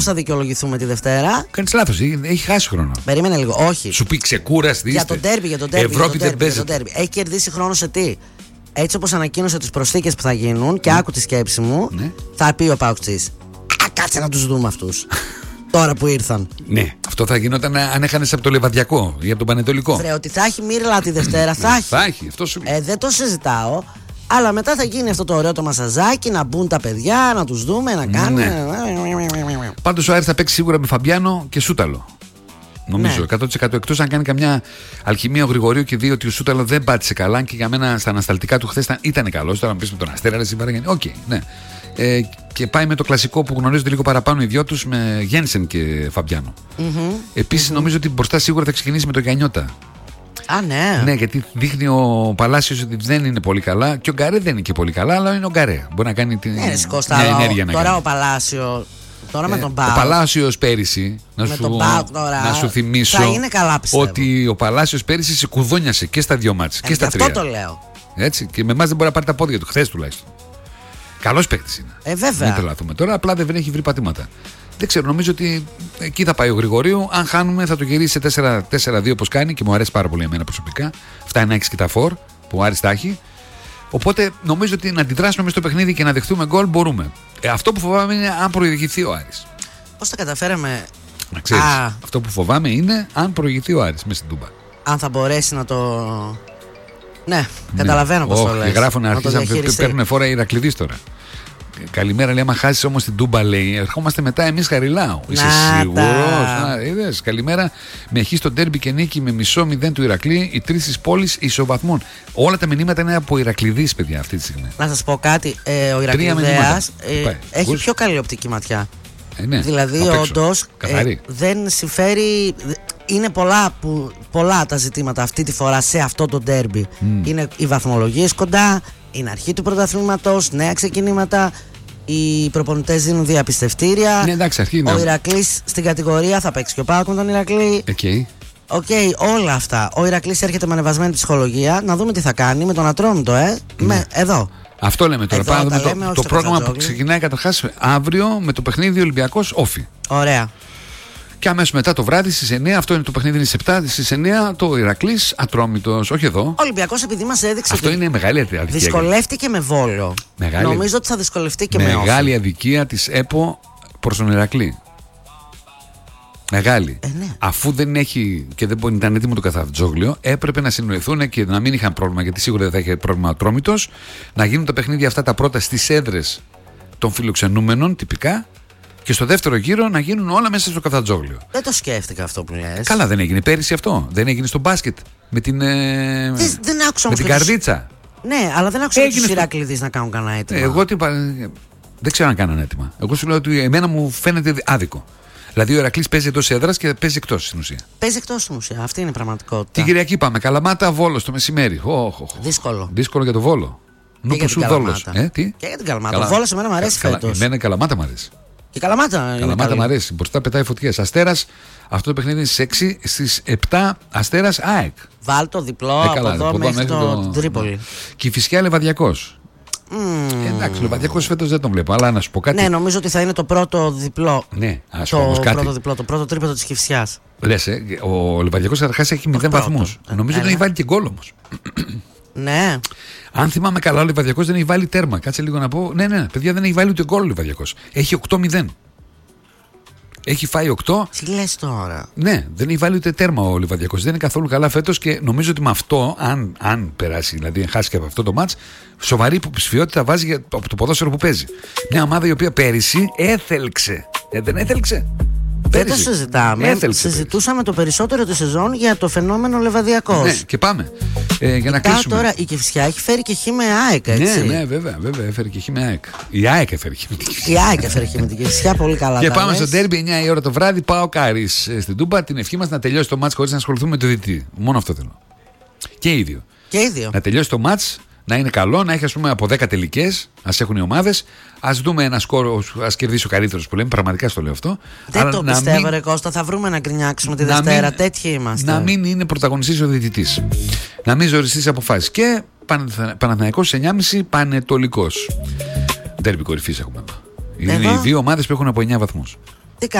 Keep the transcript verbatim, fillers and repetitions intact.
θα δικαιολογηθούμε τη Δευτέρα. Κάνεις λάθος, έχει χάσει χρόνο. Περίμενε λίγο, όχι. Σου πει ξεκούραστη. Για τον τέρμπι, για τον τέρμπι. Ευρώπη δεν παίζεται. Έχει κερδίσει χρόνο σε τι? Έτσι όπως ανακοίνωσε τις προσθήκες που θα γίνουν και mm. άκου τη σκέψη μου, ναι. θα πει ο Παουκτζής, α, κάτσε να τους δούμε αυτούς. Τώρα που ήρθαν. Ναι, αυτό θα γινόταν αν έχανες από το Λεβαδιακό ή από τον Πανετολικό. Βρε, ότι θα έχει μύρλα τη Δευτέρα, θα έχει. Θα έχει, αυτό σου λέει. Ε, δεν το συζητάω. Αλλά μετά θα γίνει αυτό το ωραίο το μασαζάκι, να μπουν τα παιδιά, να τους δούμε, να κάνουν. Ναι. Πάντως ο Άρης θα παίξει σίγουρα με Φαμπιάνο και Σούταλο. Νομίζω, ναι. εκατό τοις εκατό. Εκτός αν κάνει καμιά αλχημία ο Γρηγορίου και δει ότι ο Σούταλο δεν πάτησε καλά και για μένα στα ανασταλτικά του χθες ήταν καλός. Τώρα να πει με τον Αστέρα, ρε Συμπαραγέννη. Οκ, okay, ναι. Ε, και πάει με το κλασικό που γνωρίζονται λίγο παραπάνω οι δυο τους με Γένσεν και Φαμπιάνο. Mm-hmm. Επίσης mm-hmm. νομίζω ότι μπροστά σίγουρα θα ξεκινήσει με τον Γιαννιώτα. Α, ναι. Ναι, γιατί δείχνει ο Παλάσιος ότι δεν είναι πολύ καλά και ο Γκαρέ δεν είναι και πολύ καλά, αλλά είναι ο Γκαρέ. Μπορεί να κάνει την ναι, μια Κώστα, ενέργεια να τώρα κάνει. Ο Παλάσιο. Τώρα ε, με τον Πάο. Ο Παλάσιος πέρυσι, να σου, τώρα, να σου θυμίσω θα είναι καλά, ότι ο Παλάσιος πέρυσι σε κουδόνιασε και στα δυο μάτς ε, και στα τρία. Αυτό το λέω. Έτσι, και με εμάς δεν μπορεί να πάρει τα πόδια του, χθες τουλάχιστον. Καλός παίκτης είναι. Ε, βέβαια. Δεν τρελαθούμε τώρα, απλά δεν έχει βρει πατήματα. Δεν ξέρω, νομίζω ότι εκεί θα πάει ο Γρηγορίου. Αν χάνουμε, θα το γυρίσει σε τέσσερα τέσσερα δύο όπως κάνει και μου αρέσει πάρα πολύ εμένα προσωπικά. Αυτά να έχει και τα φορ που ο Άρης τα έχει. Οπότε νομίζω ότι να αντιδράσουμε μέσα στο παιχνίδι και να δεχτούμε γκολ μπορούμε. Ε, αυτό που φοβάμαι είναι αν προηγηθεί ο Άρης. Πώς τα καταφέραμε. Να ξέρεις, Α. αυτό που φοβάμαι είναι αν προηγηθεί ο Άρης μέσα στην Τούμπα. Αν θα μπορέσει να το. Ναι, καταλαβαίνω ναι. πώς oh, το λες. Και γράφουν να αρχίσουν να παίρνουν φόρα οι Ηρακλήδες τώρα. Καλημέρα, λέει. Άμα χάσει όμως την Τούμπα, λέει. Ερχόμαστε μετά εμείς Χαριλάου. Είσαι σίγουρος? Είδες. Καλημέρα. Με χ στο ντέρμπι και νίκη με μισό μηδέν του Ηρακλή. Οι τρεις της πόλης ισοβαθμών. Όλα τα μηνύματα είναι από Ηρακληδείς, παιδιά, αυτή τη στιγμή. Να σας πω κάτι. Ε, ο Ηρακληδέας ε, έχει πιο καλή οπτική ματιά. Ε, ναι. Δηλαδή, όντως ε, δεν συμφέρει. Είναι πολλά, που, πολλά τα ζητήματα αυτή τη φορά σε αυτό το ντέρμπι. Mm. Είναι οι βαθμολογίες κοντά. Είναι αρχή του πρωταθλήματος, νέα ξεκινήματα. Οι προπονητές δίνουν διαπιστευτήρια. Ναι, εντάξει, αρχή είναι. Ο Ηρακλής στην κατηγορία θα παίξει και ο Πάοκ με τον Ηρακλή. Okay. Οκ, okay, όλα αυτά. Ο Ηρακλής έρχεται με ανεβασμένη ψυχολογία. Να δούμε τι θα κάνει με τον Ατρόμητο, ε. Ναι. Με, εδώ. Αυτό λέμε τώρα. Εδώ, Πάμε λέμε, το, το πρόγραμμα που ξεκινάει καταρχάς αύριο με το παιχνίδι Ολυμπιακός Όφη. Ωραία. Και αμέσως μετά το βράδυ στις εννιά, αυτό είναι το παιχνίδι στις επτά, στις εννιά το Ηρακλής Ατρόμητος, όχι εδώ. Ο Ολυμπιακός επειδή μας έδειξε. Αυτό είναι μεγάλη αδικία. Δυσκολεύτηκε με Βόλο. Μεγάλη... Νομίζω ότι θα δυσκολευτεί και μεγάλη με Όφη. Μεγάλη αδικία της ΕΠΟ προς τον Ηρακλή. Μεγάλη. Ε, ναι. Αφού δεν έχει και δεν μπορεί να ήταν έτοιμο το Καθαρτζόγλιο, έπρεπε να συνοηθούν και να μην είχαν πρόβλημα, γιατί σίγουρα δεν θα είχε πρόβλημα ο Ατρόμητος, να γίνουν τα παιχνίδια αυτά τα πρώτα στις έδρες των φιλοξενούμενων τυπικά. Και στο δεύτερο γύρο να γίνουν όλα μέσα στο Καθαρτζόγλιο. Δεν το σκέφτηκα αυτό που λες. Καλά, δεν έγινε πέρυσι αυτό. Δεν έγινε στο μπάσκετ. Με την, ε... δεν, δεν άκουσα με την τους... καρδίτσα. Ναι, αλλά δεν άκουσα τους Ηρακλήδες στο... να κάνουν κανένα έτοιμα. Ε, εγώ τι είπα. Δεν ξέρω αν κάνανε έτοιμα. Εγώ σου λέω ότι εμένα μου φαίνεται άδικο. Δηλαδή ο Ηρακλής παίζει εντός έδρας και παίζει εκτός στην ουσία. Παίζει εκτός στην ουσία. Αυτή είναι η πραγματικότητα. Την Κυριακή πάμε. Καλαμάτα Βόλος το μεσημέρι. Oh, oh, oh. Δύσκολο. Δύσκολο για το Βόλο. Και για, την ε, τι? και για την Καλαμάτα. Καλά... Ο Βόλος εμένα μου αρέσει Καλά... φέτος. Εμένα η Καλαμάτα μου αρέσει. Και Καλαμάτα. Καλαμάτα μου αρέσει. Μπροστά πετάει φωτιές. Αστέρας, αυτό το παιχνίδι είναι στις έξι, στις επτά Αστέρας ΑΕΚ. Βάλ το διπλό ε, καλά, από εδώ μέχρι το, το... Τρίπολη. Και η Φυσιά Λεβαδιακός. Mm. Ε, εντάξει, Λεβαδιακός φέτος δεν τον βλέπω, αλλά να σου πω κάτι. Ναι, νομίζω ότι θα είναι το πρώτο διπλό. Ναι, ας το πω κάτι. πρώτο διπλό, το πρώτο τρίποντο της Κηφισιάς. Λες, ε, ο Λεβαδιακός καταρχάς έχει μηδέν βαθμούς. Ε, νομίζω ότι δεν έχει βάλει και γκολ όμως. Ναι. Αν θυμάμαι καλά, ο Λιβαδιακός δεν έχει βάλει τέρμα. Κάτσε λίγο να πω. Ναι, ναι, παιδιά, δεν έχει βάλει ούτε γκολ ο Λιβαδιακός. Έχει οκτώ μηδέν. Έχει φάει οκτώ. Τι λες τώρα. Ναι, δεν έχει βάλει ούτε τέρμα ο Λιβαδιακός. Δεν είναι καθόλου καλά φέτος και νομίζω ότι με αυτό, αν, αν περάσει, δηλαδή χάσει και από αυτό το μάτς, σοβαρή υποψηφιότητα βάζει για, από το ποδόσφαιρο που παίζει. Μια ομάδα η οποία πέρυσι έθελξε. Ε, δεν έθελξε. Δεν το συζητάμε. Έθελξε, συζητούσαμε το περισσότερο τη σεζόν για το φαινόμενο Λεβαδιακός. Ναι, και πάμε. Ε, για να κλείσουμε. Τώρα η Κηφισιά έχει φέρει και χ με ΑΕΚ, έτσι. Ναι, ναι, βέβαια, βέβαια, έφερε και χ με ΑΕΚ. Η ΑΕΚ έφερε χ με την Κηφισιά. Η ΑΕΚ έφερε χ με την Κηφισιά, πολύ καλά. Και πάμε στο ντέρμπι εννιά η ώρα το βράδυ. Πάω Κάρις στην Τούμπα. Την ευχή μας να τελειώσει το μάτς χωρίς να ασχοληθούμε με το διαιτητή. Μόνο αυτό θέλω. Και οι δύο. Και οι δύο. Να τελειώσει το μάτς. Να είναι καλό, να έχει ας πούμε από δέκα τελικές, ας έχουν οι ομάδες. Ας δούμε ένα σκόρο, ας κερδίσει ο καλύτερος που λέμε. Πραγματικά στο λέω αυτό. Δεν αλλά το πιστεύω, μην... ρε Κώστα, θα βρούμε να γκρινιάξουμε τη Δευτέρα. Μην... Τέτοιοι είμαστε. Να μην είναι πρωταγωνιστής ο διαιτητής. Να μην ζοριστείς αποφάσεις. Και Παναθηναϊκός εννιά και μισή Πανετολικός. Ντέρμπι κορυφής έχουμε εδώ. Είναι οι δύο ομάδες που έχουν από εννιά βαθμούς.